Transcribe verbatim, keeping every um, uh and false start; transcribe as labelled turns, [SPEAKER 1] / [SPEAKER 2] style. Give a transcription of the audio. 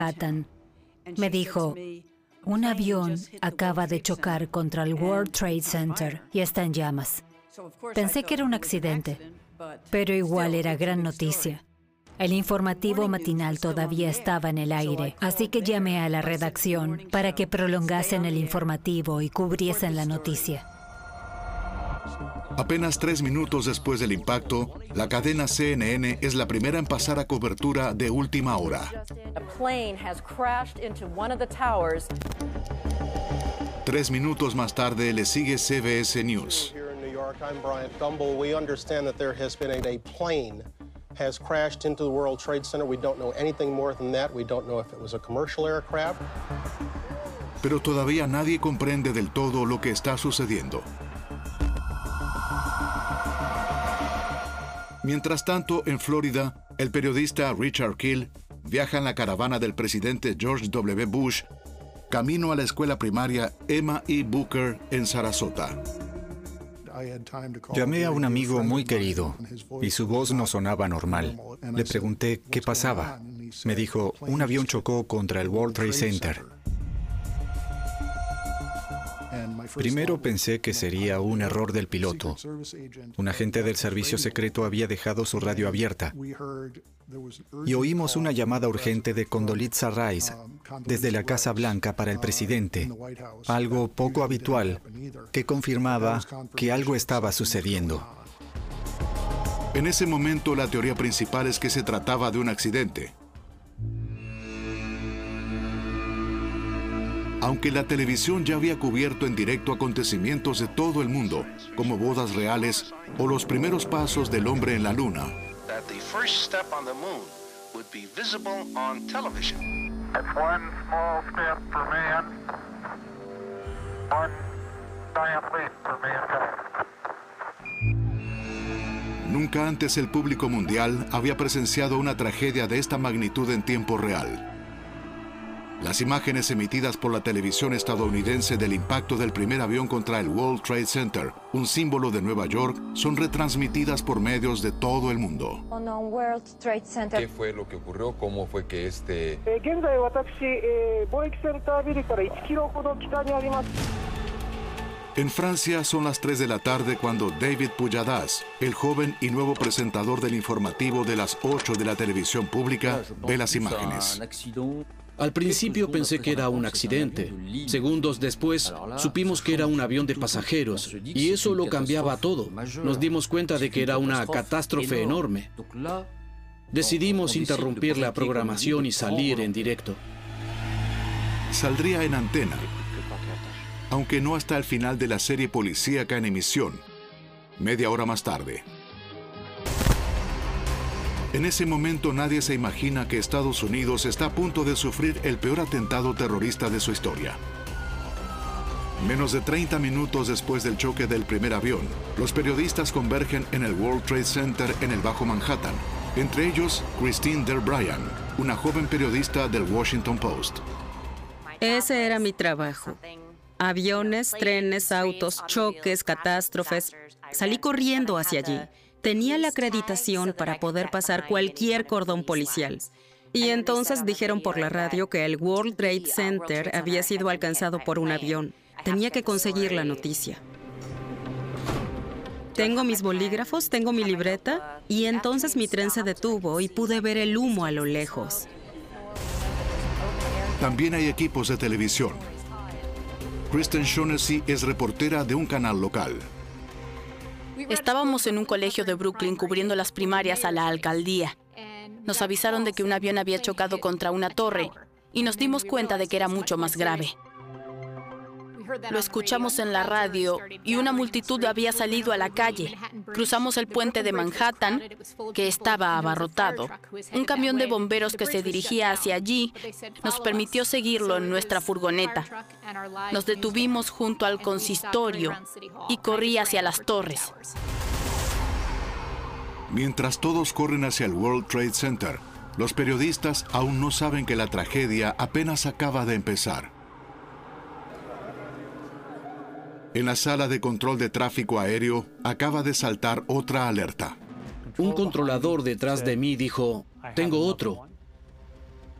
[SPEAKER 1] Manhattan. Me dijo, un avión acaba de chocar contra el World Trade Center y está en llamas. Pensé que era un accidente, pero igual era gran noticia. El informativo matinal todavía estaba en el aire, así que llamé a la redacción para que prolongasen el informativo y cubriesen la noticia.
[SPEAKER 2] Apenas tres minutos después del impacto, la cadena C N N es la primera en pasar a cobertura de última hora. Tres minutos más tarde le sigue C B S News.
[SPEAKER 3] Has crashed into the World Trade Center. We don't know anything more than that. We don't know if it was a commercial aircraft.
[SPEAKER 2] Pero todavía nadie comprende del todo lo que está sucediendo. Mientras tanto, en Florida, el periodista Richard Kiel viaja en la caravana del presidente George W. Bush camino a la escuela primaria Emma E. Booker en Sarasota.
[SPEAKER 4] Llamé a un amigo muy querido y su voz no sonaba normal. Le pregunté qué pasaba. Me dijo, un avión chocó contra el World Trade Center. Primero pensé que sería un error del piloto. Un agente del servicio secreto había dejado su radio abierta. Y oímos una llamada urgente de Condoleezza Rice desde la Casa Blanca para el presidente, algo poco habitual que confirmaba que algo estaba sucediendo.
[SPEAKER 2] En ese momento, la teoría principal es que se trataba de un accidente. Aunque la televisión ya había cubierto en directo acontecimientos de todo el mundo, como bodas reales o los primeros pasos del hombre en la luna. Nunca antes el público mundial había presenciado una tragedia de esta magnitud en tiempo real. Las imágenes emitidas por la televisión estadounidense del impacto del primer avión contra el World Trade Center, un símbolo de Nueva York, son retransmitidas por medios de todo el mundo.
[SPEAKER 5] ¿Qué fue lo que ocurrió? ¿Cómo fue que este...?
[SPEAKER 2] En Francia son las tres de la tarde cuando David Pujadas, el joven y nuevo presentador del informativo de las ocho de la televisión pública, ve las imágenes.
[SPEAKER 6] Al principio pensé que era un accidente. Segundos después, supimos que era un avión de pasajeros, y eso lo cambiaba todo. Nos dimos cuenta de que era una catástrofe enorme. Decidimos interrumpir la programación y salir en directo.
[SPEAKER 2] Saldría en antena, aunque no hasta el final de la serie policíaca en emisión, media hora más tarde. En ese momento nadie se imagina que Estados Unidos está a punto de sufrir el peor atentado terrorista de su historia. Menos de treinta minutos después del choque del primer avión, los periodistas convergen en el World Trade Center en el Bajo Manhattan, entre ellos Christine Del Bryan, una joven periodista del Washington Post.
[SPEAKER 7] Ese era mi trabajo. Aviones, trenes, autos, choques, catástrofes. Salí corriendo hacia allí. Tenía la acreditación para poder pasar cualquier cordón policial. Y entonces dijeron por la radio que el World Trade Center había sido alcanzado por un avión. Tenía que conseguir la noticia. Tengo mis bolígrafos, tengo mi libreta, y entonces mi tren se detuvo y pude ver el humo a lo lejos.
[SPEAKER 2] También hay equipos de televisión. Kristen Shaughnessy es reportera de un canal local.
[SPEAKER 8] Estábamos en un colegio de Brooklyn cubriendo las primarias a la alcaldía. Nos avisaron de que un avión había chocado contra una torre y nos dimos cuenta de que era mucho más grave. Lo escuchamos en la radio y una multitud había salido a la calle. Cruzamos el puente de Manhattan, que estaba abarrotado. Un camión de bomberos que se dirigía hacia allí nos permitió seguirlo en nuestra furgoneta. Nos detuvimos junto al consistorio y corrí hacia las torres.
[SPEAKER 2] Mientras todos corren hacia el World Trade Center, los periodistas aún no saben que la tragedia apenas acaba de empezar. En la sala de control de tráfico aéreo acaba de saltar otra alerta.
[SPEAKER 6] Un controlador detrás de mí dijo, tengo otro.